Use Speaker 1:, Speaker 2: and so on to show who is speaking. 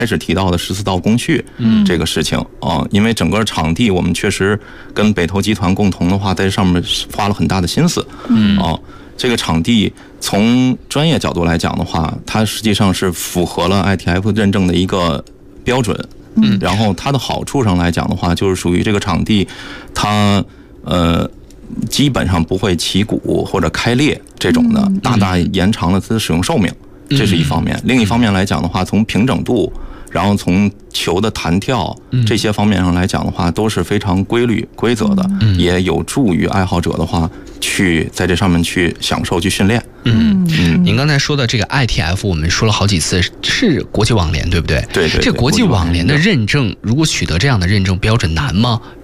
Speaker 1: 开始提到的14道工序这个事情啊，因为整个场地我们确实跟北投集团共同的话，在上面花了很大的心思啊。这个场地从专业角度来讲的话，它实际上是符合了 ITF 认证的一个标准。然后它的好处上来讲的话，就是属于这个场地，它基本上不会起鼓或者开裂这种的，大大延长了它的使用寿命，这是一方面。另一方面来讲的话，从平整度，然后从球的弹跳这些方面上来讲的话，都是非常规律规则的，也有助于爱好者的话去在这上面去享受去训练。
Speaker 2: 您刚才说的这个 ITF 我们说了好几次，是国际网联对不对？
Speaker 1: 对，
Speaker 2: 这国际网联的认证，如果取得这样的认证标准难吗？